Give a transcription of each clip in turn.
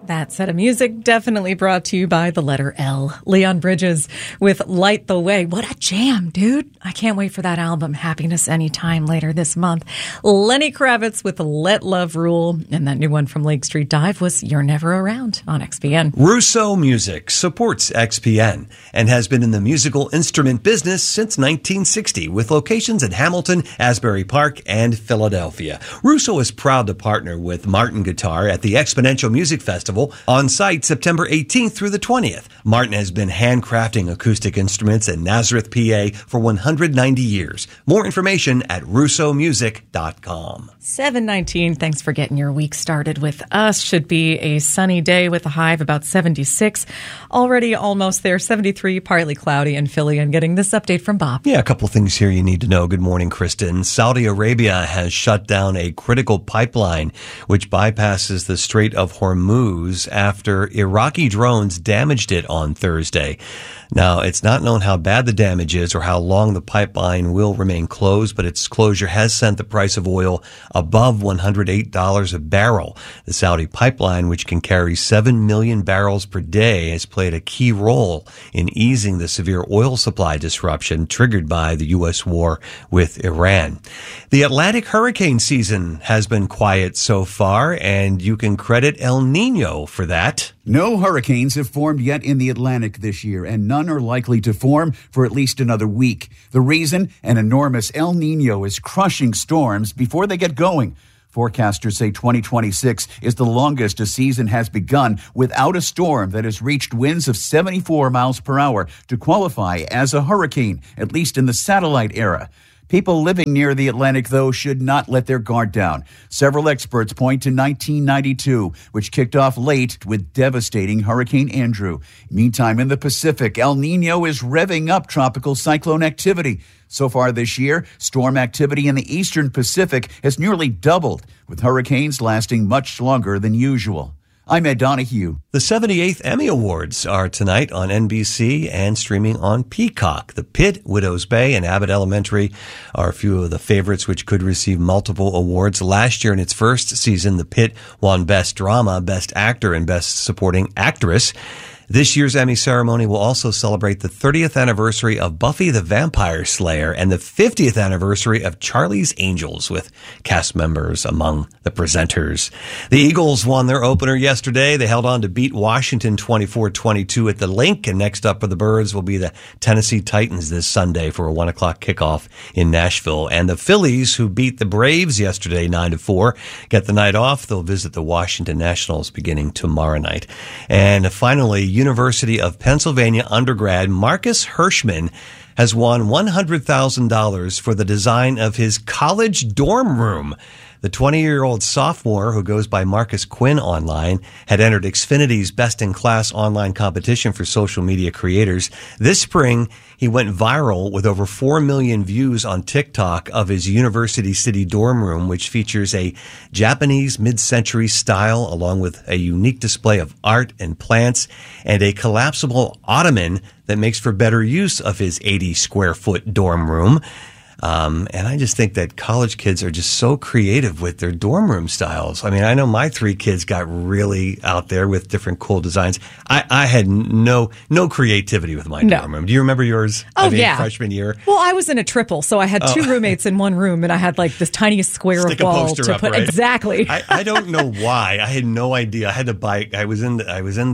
That set of music definitely brought to you by the letter L. Leon Bridges with Light the Way. What a jam, dude. I can't wait for that album, Happiness Anytime, later this month. Lenny Kravitz with Let Love Rule. And that new one from Lake Street Dive was You're Never Around on XPN. Russo Music supports XPN and has been in the musical instrument business since 1960 with locations in Hamilton, Asbury Park, and Philadelphia. Russo is proud to partner with Martin Guitar at the Exponential Music Festival on site September 18th through the 20th. Martin has been handcrafting acoustic instruments in Nazareth, PA for 190 years. More information at russomusic.com. 7:19. Thanks for getting your week started with us. Should be a sunny day with a high of about 76. Already almost there. 73, partly cloudy in Philly. And getting this update from Bob. Yeah, a couple things here you need to know. Good morning, Kristen. Saudi Arabia has shut down a critical pipeline which bypasses the Strait of Hormuz after Iraqi drones damaged it on Thursday. Now, it's not known how bad the damage is or how long the pipeline will remain closed, but its closure has sent the price of oil above $108 a barrel. The Saudi pipeline, which can carry 7 million barrels per day, has played a key role in easing the severe oil supply disruption triggered by the U.S. war with Iran. The Atlantic hurricane season has been quiet so far, and you can credit El Nino for that. No hurricanes have formed yet in the Atlantic this year, and none are likely to form for at least another week. The reason? An enormous El Nino is crushing storms before they get going. Forecasters say 2026 is the longest a season has begun without a storm that has reached winds of 74 miles per hour to qualify as a hurricane, at least in the satellite era. People living near the Atlantic, though, should not let their guard down. Several experts point to 1992, which kicked off late with devastating Hurricane Andrew. Meantime, in the Pacific, El Nino is revving up tropical cyclone activity. So far this year, storm activity in the eastern Pacific has nearly doubled, with hurricanes lasting much longer than usual. I'm Ed Donahue. The 78th Emmy Awards are tonight on NBC and streaming on Peacock. The Pit, Widow's Bay, and Abbott Elementary are a few of the favorites which could receive multiple awards. Last year in its first season, The Pit won Best Drama, Best Actor, and Best Supporting Actress. This year's Emmy ceremony will also celebrate the 30th anniversary of Buffy the Vampire Slayer and the 50th anniversary of Charlie's Angels, with cast members among the presenters. The Eagles won their opener yesterday. They held on to beat Washington 24-22 at the Link, and next up for the Birds will be the Tennessee Titans this Sunday for a 1 o'clock kickoff in Nashville. And the Phillies, who beat the Braves yesterday 9-4, get the night off. They'll visit the Washington Nationals beginning tomorrow night. And finally, University of Pennsylvania undergrad Marcus Hirschman has won $100,000 for the design of his college dorm room. The 20-year-old sophomore, who goes by Marcus Quinn online, had entered Xfinity's best-in-class online competition for social media creators. This spring, he went viral with over 4 million views on TikTok of his University City dorm room, which features a Japanese mid-century style along with a unique display of art and plants and a collapsible ottoman that makes for better use of his 80-square-foot dorm room. And I just think that college kids are just so creative with their dorm room styles. I mean, I know my 3 kids got really out there with different cool designs. I had no creativity with my dorm room. Do you remember yours? Oh, yeah. Freshman year? Well, I was in a triple, so I had 2 roommates in one room, and I had like this tiniest square of wall to put. Right? Exactly. I don't know why. I had no idea. I had to buy. I was in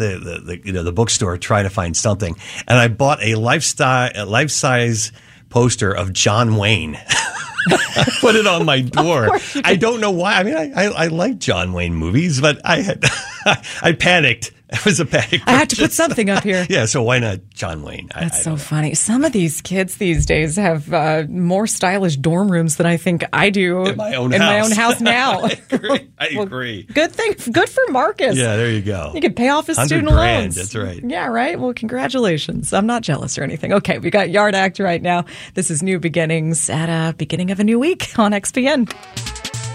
the bookstore trying to find something, and I bought a life-size poster of John Wayne. I put it on my door. I don't know why. I mean, I like John Wayne movies, but I panicked. It was a panic. I had to put something up here. Yeah, so why not John Wayne? That's so funny. Some of these kids these days have more stylish dorm rooms than I think I do in my own house now. I agree. Good thing. Good for Marcus. Yeah, there you go. He could pay off his student loans. That's right. Yeah, right. Well, congratulations. I'm not jealous or anything. Okay, we got Yard Act right now. This is New Beginnings at beginning of a new week on XPN.